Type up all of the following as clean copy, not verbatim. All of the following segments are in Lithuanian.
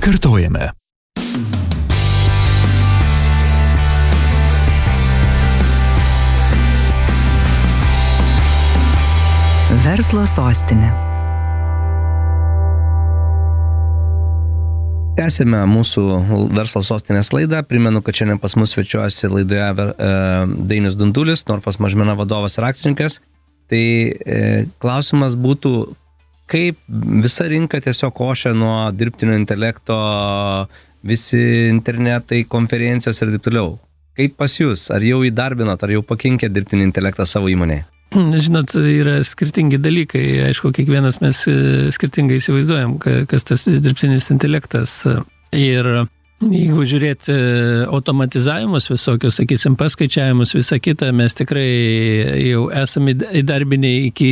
Kartojame. Verslo sostinė. Tęsime mūsų verslo sostinės laidą. Primenu, kad šiandien pas mus svečiuosi laidoje Dainius Dundulis, Norfos mažmena vadovas ir akcininkas. Tai klausimas būtų, kaip visa rinka tiesiog ošia nuo dirbtinio intelekto, visi internetai, konferencijos ir taip toliau. Kaip pas jūs? Ar jau įdarbinot, ar jau pakinkė dirbtinį intelektą savo įmonėje? Žinot, yra skirtingi dalykai. Aišku, kiekvienas mes skirtingai įsivaizduojam, kas tas dirbtinis intelektas. Ir jeigu žiūrėti automatizavimus visokius, sakysim, paskaičiavimus, visą kitą, mes tikrai jau esame įdarbinę iki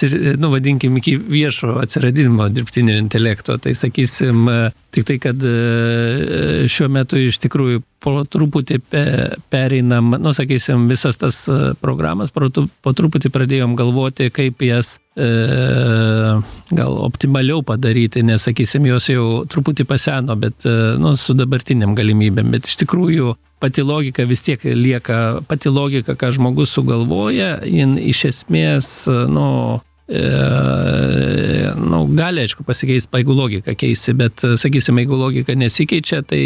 viešo atsiradimo dirbtinio intelekto. Tai sakysim, tik tai, kad šiuo metu iš tikrųjų po truputį pereinam, sakysim, visas tas programas, po truputį pradėjom galvoti, kaip jas gal optimaliau padaryti, nes, sakysim, jos jau truputį paseno, bet su dabartiniam galimybėm, bet iš tikrųjų pati logika vis tiek lieka, pati logika, ką žmogus sugalvoja, jin iš esmės, gali, aišku, pasikeisti, jeigu logika keisi, bet, sakysim, jeigu logika nesikeičia, tai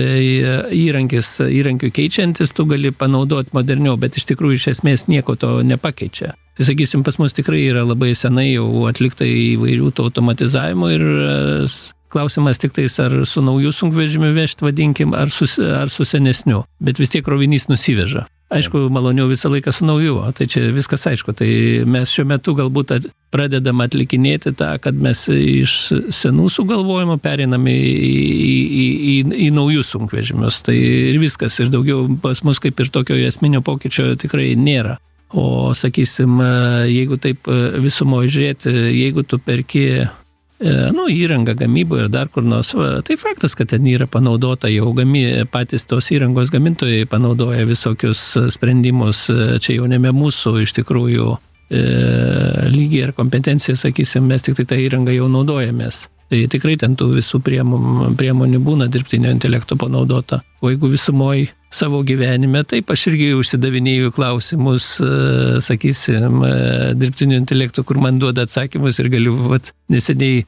įrankių keičiantis tu gali panaudoti moderniau, bet iš tikrųjų iš esmės nieko to nepakeičia. Tai, sakysim, pas mus tikrai yra labai senai jau atlikta įvairių to automatizavimo ir klausimas tik tais, ar su naujų sunkvežimiu vežti, vadinkim, ar su senesniu, bet vis tiek krovinys nusiveža. Aišku, maloniau visą laiką su nauju, tai čia viskas aišku. Tai mes šiuo metu galbūt pradedam atlikinėti tą, kad mes iš senų sugalvojimų pereinam į naujus sunkvežimius. Tai ir viskas, ir daugiau pas mus kaip ir tokio esminio pokyčio tikrai nėra. O, sakysim, jeigu taip visumoje žiūrėti, jeigu tu perki įrangą gamyboje ir dar kur nors, tai faktas, kad ten yra panaudota jau patys tos įrangos gamintojai panaudoja visokius sprendimus, čia jau nebe mūsų iš tikrųjų lygiai ir kompetencija, sakysim, mes tik tai tą įrangą jau naudojamės. Tai tikrai ten tų visų priemonių būna dirbtinio intelekto panaudota. O jeigu visumoj savo gyvenime, taip aš irgi užsidavinėjau klausimus, sakysim, dirbtinio intelekto, kur man duoda atsakymus ir galiu, neseniai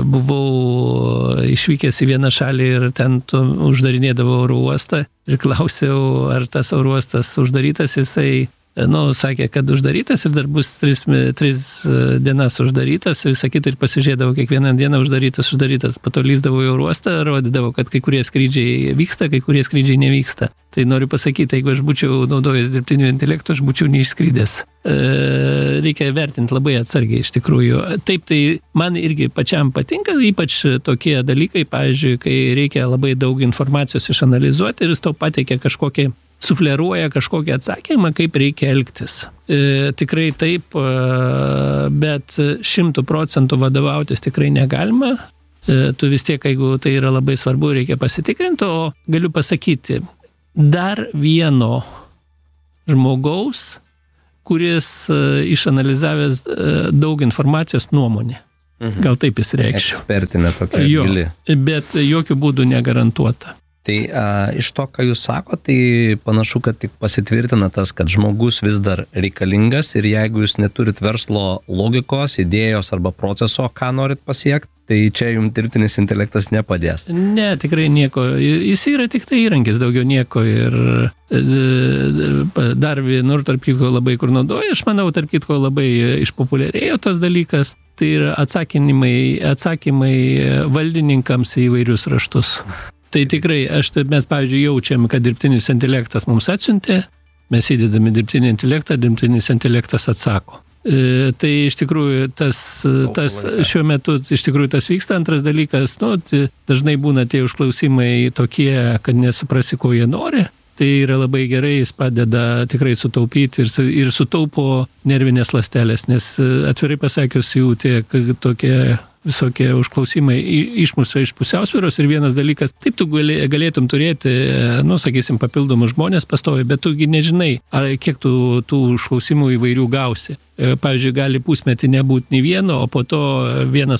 buvau išvykęs į vieną šalį ir ten uždarinėdavau oro uostą ir klausiau, ar tas oro uostas uždarytas, jisai sakė, kad uždarytas ir dar bus 3 dienas uždarytas, visą kitą ir pasižiūrėdavo kiekvieną dieną uždarytas. Po to lįsdavo į oro uostą, rodydavo, kad kai kurie skrydžiai vyksta, kai kurie skrydžiai nevyksta. Tai noriu pasakyti, jeigu aš būčiau naudojęs dirbtinio intelekto, aš būčiau neišskridęs. Reikia vertinti labai atsargiai iš tikrųjų. Taip, tai man irgi pačiam patinka, ypač tokie dalykai, pavyzdžiui, kai reikia labai daug informacijos išanalizuoti ir jis tau pateikia sufleruoja kažkokį atsakymą, kaip reikia elgtis. Tikrai taip, bet 100% vadovautis tikrai negalima. Tu vis tiek, jeigu tai yra labai svarbu, reikia pasitikrinti, o galiu pasakyti, dar vieno žmogaus, kuris išanalizavęs daug informacijos nuomonė. Gal taip jis reikščiau. Ekspertinė tokia gili. Bet jokių būdų negarantuota. Tai iš to, ką jūs sako, tai panašu, kad tik pasitvirtina tas, kad žmogus vis dar reikalingas ir jeigu jūs neturit verslo logikos, idėjos arba proceso, ką norit pasiekti, tai čia jums dirbtinis intelektas nepadės. Ne, tikrai nieko. Jis yra tik tai įrankis, daugiau nieko. Ir dar vienur, tarp kitko, labai kur naudoja. Aš manau, tarp kitko, labai išpopuliarėjo tas dalykas. Tai yra atsakymai valdininkams į įvairius raštus. Tai tikrai, mes, pavyzdžiui, jaučiam, kad dirbtinis intelektas mums atsiuntė, mes įdedame dirbtinį intelektą, dirbtinis intelektas atsako. Tai iš tikrųjų tas šiuo metu iš tikrųjų tas vyksta. Antras dalykas, dažnai būna tie užklausimai tokie, kad nesuprasi, ko jie nori. Tai yra labai gerai, jis padeda tikrai sutaupyti ir sutaupo nervinės ląstelės, nes atvirai pasakius jų tokie visokie užklausimai išmuša iš pusiausvyros ir vienas dalykas, taip tu galėtum turėti, sakysim, papildomus žmonės pastovi, bet tugi nežinai, kiek tų užklausimų įvairių gausi. Pavyzdžiui, gali pusmetį nebūti nei vieno, o po to vienas